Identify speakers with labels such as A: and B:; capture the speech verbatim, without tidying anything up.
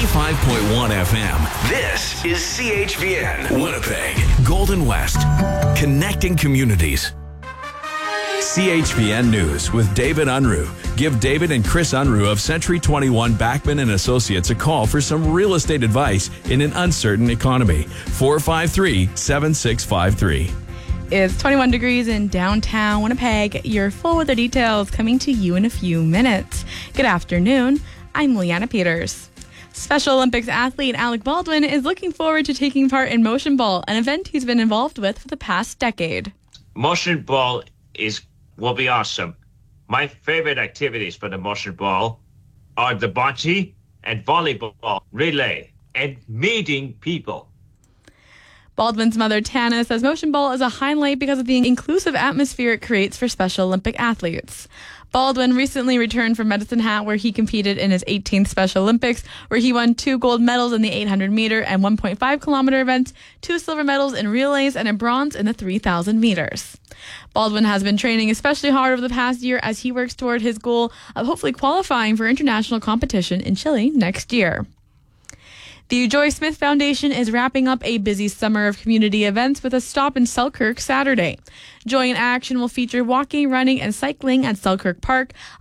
A: ninety-five point one F M. This is C H V N, Winnipeg, Golden West, connecting communities. C H V N News with David Unruh. Give David and Chris Unruh of Century twenty-one Backman and Associates a call for some real estate advice in an uncertain economy. four five three, seven six five three.
B: It's twenty-one degrees in downtown Winnipeg. Your full weather details coming to you in a few minutes. Good afternoon. I'm Leanna Peters. Special Olympics athlete Alec Baldwin is looking forward to taking part in Motion Ball, an event he's been involved with for the past decade.
C: Motion Ball is will be awesome. My favorite activities for the Motion Ball are the bocce and volleyball relay and meeting people.
B: Baldwin's mother, Tana, says Motion Ball is a highlight because of the inclusive atmosphere it creates for Special Olympic athletes. Baldwin recently returned from Medicine Hat, where he competed in his eighteenth Special Olympics, where he won two gold medals in the eight hundred meter and one point five kilometer events, two silver medals in relays, and a bronze in the three thousand meters. Baldwin has been training especially hard over the past year as he works toward his goal of hopefully qualifying for international competition in Chile next year. The Joy Smith Foundation is wrapping up a busy summer of community events with a stop in Selkirk Saturday. Joy in Action will feature walking, running, and cycling at Selkirk Park,